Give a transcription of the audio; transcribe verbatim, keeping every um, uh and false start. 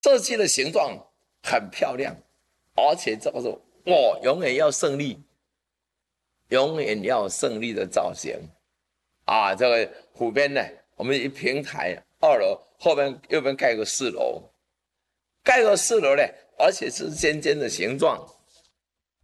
设计的形状很漂亮，而且这个是我永远要胜利，永远要胜利的造型啊！这个湖边呢，我们一平台二楼，后边右边盖个四楼，盖个四楼呢，而且是尖尖的形状。